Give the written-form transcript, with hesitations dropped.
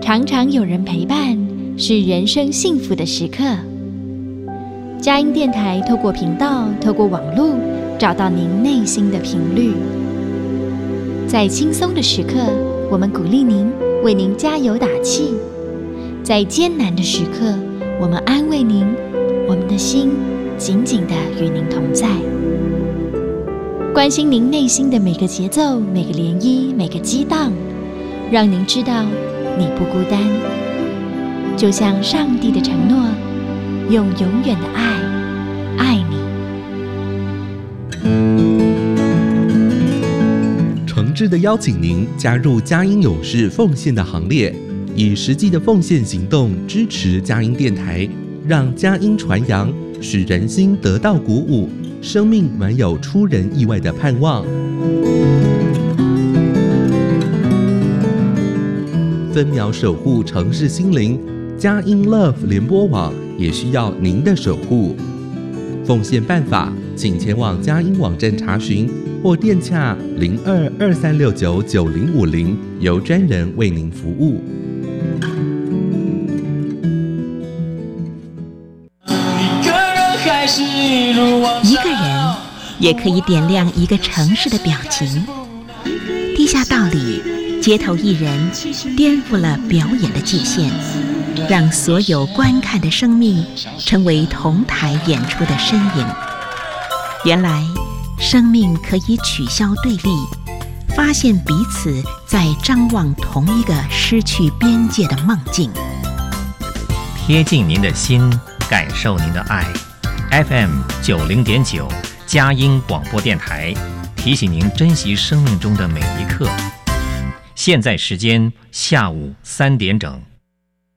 常常有人陪伴，是人生幸福的时刻。佳音电台透过频道，透过网络，找到您内心的频率。在轻松的时刻，我们鼓励您，为您加油打气；在艰难的时刻，我们安慰您，我们的心紧紧地与您同在，关心您内心的每个节奏、每个涟漪、每个激荡，让您知道你不孤单。就像上帝的承诺，用永远的爱爱你。 诚挚地邀请您加入佳音勇士奉献的行列，以实际的奉献行动支持佳音电台，让佳音传扬，使人心得到鼓舞，生命满有出人意外的盼望。分秒守护城市心灵，佳音 Love 联播网也需要您的守护。奉献办法，请前往佳音网站查询，或电洽0223699050，由专人为您服务。 一个人也可以点亮一个城市的表情。地下道里，街头艺人颠覆了表演的界限，让所有观看的生命成为同台演出的身影。原来生命可以取消对立，发现彼此在张望同一个失去边界的梦境。 贴近您的心，感受您的爱。FM 90.9佳音广播电台提醒您珍惜生命中的每一刻。现在时间下午3点整。